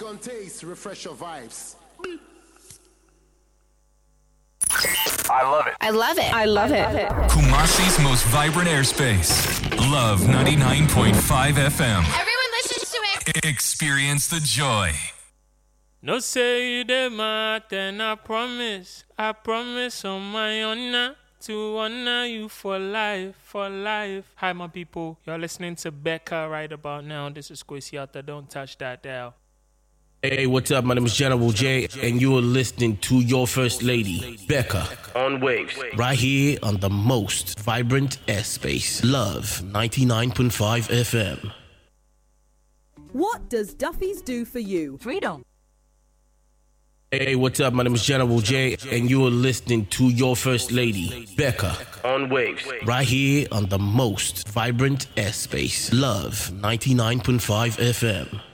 on taste, refresh your vibes. I love it. I love it. I love it. Kumasi's most vibrant airspace. Love 99.5 FM. Everyone listens to it. Experience the joy. No say you the math and I promise on my honor to honor you for life, for life. Hi my people, you're listening to Becca right about now. This is Kwesiata, don't touch that dial. Hey, what's up? My name is General J, and you are listening to your first lady, Becca, on Waves, right here on the most vibrant airspace. Love 99.5 FM. What does Duffy's do for you? Freedom. Hey, what's up? My name is General J, and you are listening to your first lady, Becca, on Waves, right here on the most vibrant airspace. Love 99.5 FM.